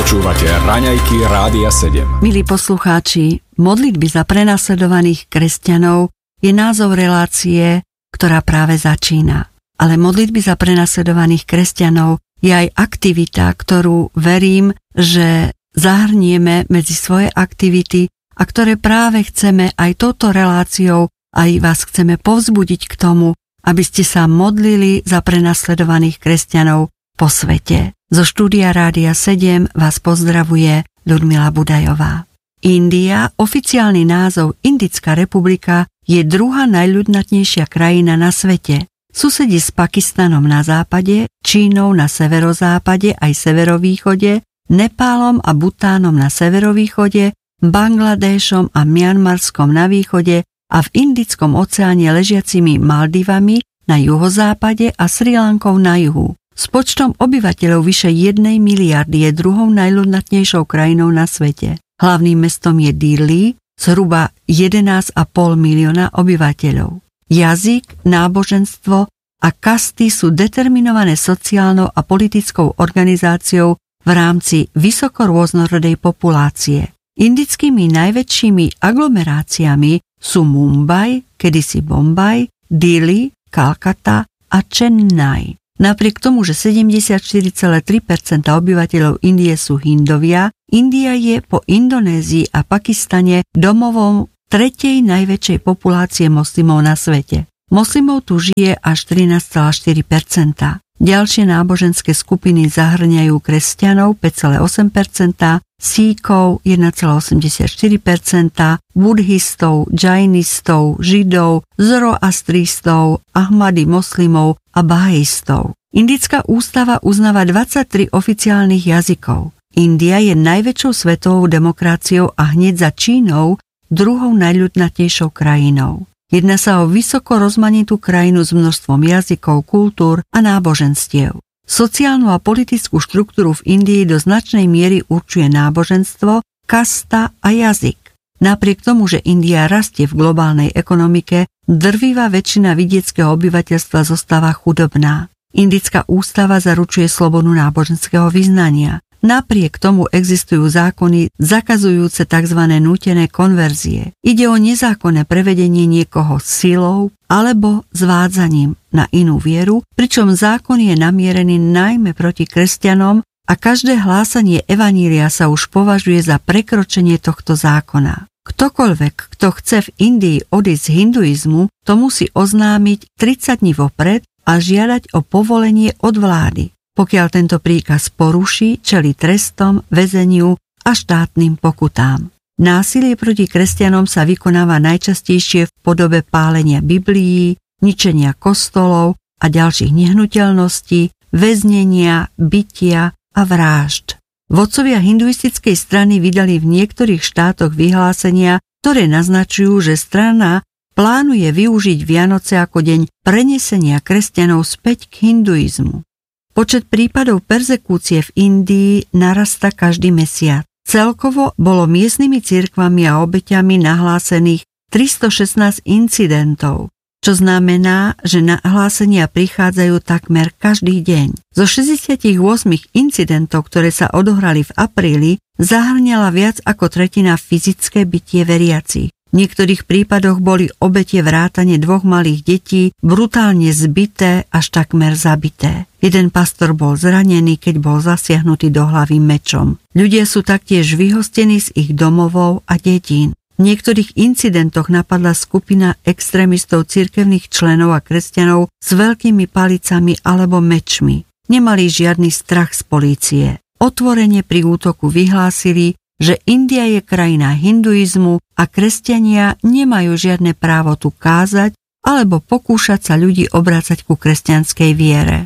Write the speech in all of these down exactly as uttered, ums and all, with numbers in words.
Počúvate Raňajky Rádia sedem. Milí poslucháči, modlitby za prenasledovaných kresťanov je názov relácie, ktorá práve začína. Ale modlitby za prenasledovaných kresťanov je aj aktivita, ktorú verím, že zahrnieme medzi svoje aktivity a ktoré práve chceme aj touto reláciou, aj vás chceme povzbudiť k tomu, aby ste sa modlili za prenasledovaných kresťanov po svete. Zo štúdia Rádia sedem vás pozdravuje Ľudmila Budajová. India, oficiálny názov Indická republika, je druhá najľudnatnejšia krajina na svete. Susedí s Pakistanom na západe, Čínou na severozápade aj severovýchode, Nepálom a Butánom na severovýchode, Bangladéšom a Mianmarskom na východe a v Indickom oceáne ležiacimi Maldivami na juhozápade a Srí Lankou na juhu. S počtom obyvateľov vyše jednej miliardy je druhou najľudnatnejšou krajinou na svete. Hlavným mestom je Dili, zhruba jedenásť a pol milióna obyvateľov. Jazyk, náboženstvo a kasty sú determinované sociálnou a politickou organizáciou v rámci vysoko rôznorodej populácie. Indickými najväčšími aglomeráciami sú Mumbai, kedysi Bombaj, Dili, Kalkata a Chennai. Napriek tomu, že sedemdesiatštyri celé tri percenta obyvateľov Indie sú Hindovia, India je po Indonézii a Pakistane domovom tretej najväčšej populácie moslimov na svete. Moslimov tu žije až trinásť celé štyri percenta. Ďalšie náboženské skupiny zahŕňajú kresťanov päť celé osem percenta, Síkov jeden celé osemdesiatštyri percenta, buddhistov, džainistov, židov, zoroastristov, ahmadi moslimov a bahajistov. Indická ústava uznáva dvadsaťtri oficiálnych jazykov. India je najväčšou svetovou demokraciou a hneď za Čínou druhou najľudnatejšou krajinou. Jedná sa o vysoko rozmanitú krajinu s množstvom jazykov, kultúr a náboženstiev. Sociálnu a politickú štruktúru v Indii do značnej miery určuje náboženstvo, kasta a jazyk. Napriek tomu, že India rastie v globálnej ekonomike, drvivá väčšina vidieckého obyvateľstva zostáva chudobná. Indická ústava zaručuje slobodu náboženského vyznania. Napriek tomu existujú zákony zakazujúce tzv. Nútené konverzie. Ide o nezákonné prevedenie niekoho silou alebo zvádzaním na inú vieru, pričom zákon je namierený najmä proti kresťanom a každé hlásanie evanília sa už považuje za prekročenie tohto zákona. Ktokoľvek, kto chce v Indii odísť z hinduizmu, to musí oznámiť tridsať dní vopred a žiadať o povolenie od vlády. Pokiaľ tento príkaz poruší, čelí trestom, väzeniu a štátnym pokutám. Násilie proti kresťanom sa vykonáva najčastejšie v podobe pálenia Biblií, ničenia kostolov a ďalších nehnuteľností, väznenia, bitia a vrážd. Vodcovia hinduistickej strany vydali v niektorých štátoch vyhlásenia, ktoré naznačujú, že strana plánuje využiť Vianoce ako deň prenesenia kresťanov späť k hinduizmu. Počet prípadov perzekúcie v Indii narasta každý mesiac. Celkovo bolo miestnymi cirkvami a obeťami nahlásených tristošestnásť incidentov, čo znamená, že nahlásenia prichádzajú takmer každý deň. Zo šesťdesiatosem incidentov, ktoré sa odohrali v apríli, zahŕňala viac ako tretina fyzické bytie veriacich. V niektorých prípadoch boli obete vrátane dvoch malých detí brutálne zbité až takmer zabité. Jeden pastor bol zranený, keď bol zasiahnutý do hlavy mečom. Ľudia sú taktiež vyhostení z ich domovov a dedín. V niektorých incidentoch napadla skupina extrémistov cirkevných členov a kresťanov s veľkými palicami alebo mečmi. Nemali žiadny strach z polície. Otvorene pri útoku vyhlásili, že India je krajina hinduizmu a kresťania nemajú žiadne právo tu kázať alebo pokúšať sa ľudí obrácať ku kresťanskej viere.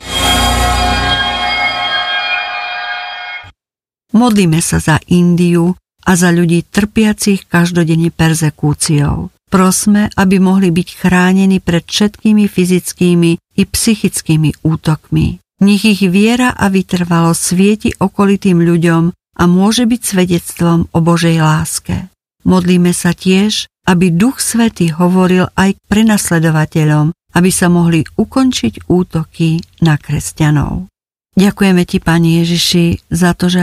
Modlíme sa za Indiu a za ľudí trpiacich každodenne perzekúciou. Prosme, aby mohli byť chránení pred všetkými fyzickými i psychickými útokmi. Nech ich viera a vytrvalosť svieti okolitým ľuďom a môže byť svedectvom o Božej láske. Modlíme sa tiež, aby Duch Svätý hovoril aj k prenasledovateľom, aby sa mohli ukončiť útoky na kresťanov. Ďakujeme Ti, Pane Ježiši, za to, že aj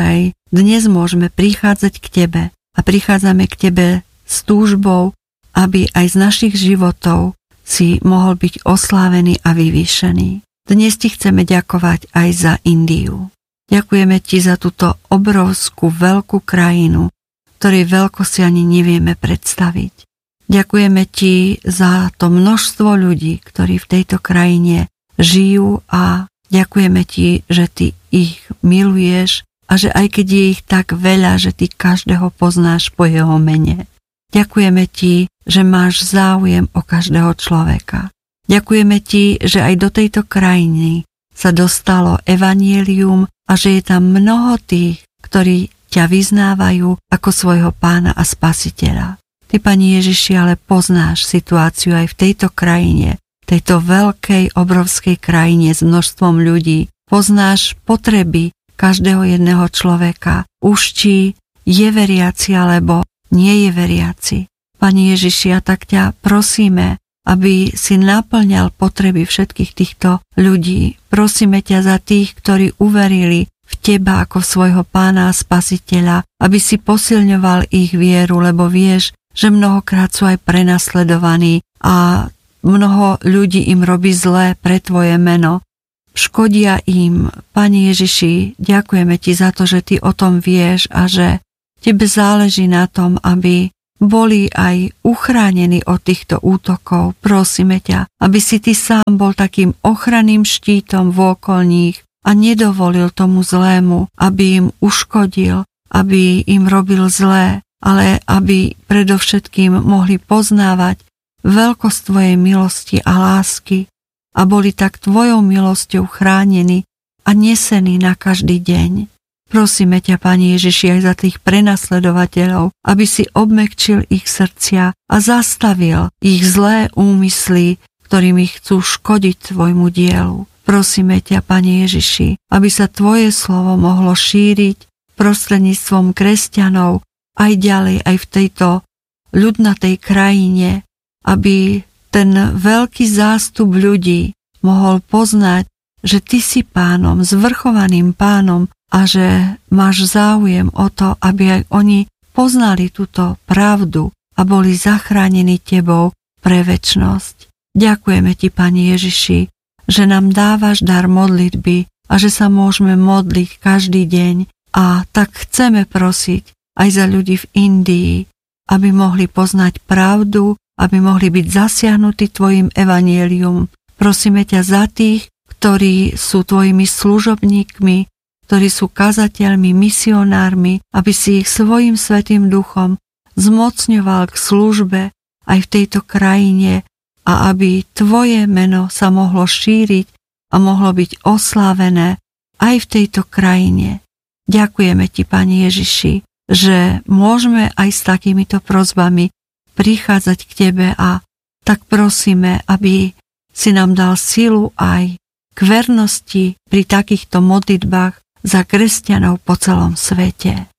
dnes môžeme prichádzať k Tebe a prichádzame k Tebe s túžbou, aby aj z našich životov si mohol byť oslávený a vyvýšený. Dnes Ti chceme ďakovať aj za Indiu. Ďakujeme Ti za túto obrovskú, veľkú krajinu, ktorej veľkosti ani nevieme predstaviť. Ďakujeme Ti za to množstvo ľudí, ktorí v tejto krajine žijú a ďakujeme Ti, že Ty ich miluješ a že aj keď je ich tak veľa, že Ty každého poznáš po jeho mene. Ďakujeme Ti, že máš záujem o každého človeka. Ďakujeme Ti, že aj do tejto krajiny sa dostalo evanjelium a že je tam mnoho tých, ktorí ťa vyznávajú ako svojho Pána a Spasiteľa. Ty, Pani Ježiši, ale poznáš situáciu aj v tejto krajine, tejto veľkej, obrovskej krajine s množstvom ľudí. Poznáš potreby každého jedného človeka. Už či je veriaci, alebo nie je veriaci. Pani Ježiši, a tak ťa prosíme, aby si naplňal potreby všetkých týchto ľudí. Prosíme ťa za tých, ktorí uverili v Teba ako svojho Pána a Spasiteľa, aby si posilňoval ich vieru, lebo vieš, že mnohokrát sú aj prenasledovaní a mnoho ľudí im robí zlé pre Tvoje meno. Škodia im. Pani Ježiši, ďakujeme Ti za to, že Ty o tom vieš a že Tebe záleží na tom, aby boli aj uchránení od týchto útokov. Prosíme ťa, aby si Ty sám bol takým ochranným štítom vôkol nich a nedovolil tomu zlému, aby im uškodil, aby im robil zlé, ale aby predovšetkým mohli poznávať veľkosť Tvojej milosti a lásky a boli tak Tvojou milosťou chránení a nesení na každý deň. Prosíme ťa, Pani Ježiši, aj za tých prenasledovateľov, aby si obmekčil ich srdcia a zastavil ich zlé úmysly, ktorými chcú škodiť Tvojmu dielu. Prosíme ťa, Pani Ježiši, aby sa Tvoje slovo mohlo šíriť prostredníctvom kresťanov aj ďalej, aj v tejto ľudnatej krajine, aby ten veľký zástup ľudí mohol poznať, že Ty si Pánom, zvrchovaným Pánom a že máš záujem o to, aby aj oni poznali túto pravdu a boli zachránení Tebou pre večnosť. Ďakujeme Ti, Pani Ježiši, že nám dávaš dar modlitby a že sa môžeme modliť každý deň a tak chceme prosiť aj za ľudí v Indii, aby mohli poznať pravdu, aby mohli byť zasiahnutí Tvojim evanjelium. Prosíme ťa za tých, ktorí sú Tvojimi služobníkmi, ktorí sú kazateľmi, misionármi, aby si ich svojim svätým duchom zmocňoval k službe aj v tejto krajine a aby Tvoje meno sa mohlo šíriť a mohlo byť oslávené aj v tejto krajine. Ďakujeme Ti, Pani Ježiši, že môžeme aj s takýmito prosbami prichádzať k Tebe a tak prosíme, aby si nám dal silu aj k vernosti pri takýchto modlitbách za kresťanov po celom svete.